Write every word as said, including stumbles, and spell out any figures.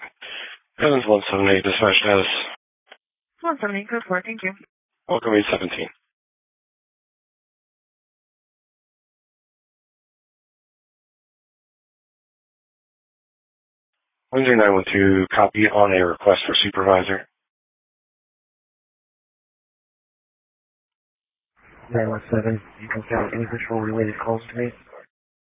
Evans one seven eight, dispatch status. one seven eight, good for it, thank you. Welcome eight seventeen. Windsor nine one two, copy on a request for supervisor. nine one seven, you can count any visual related calls to me.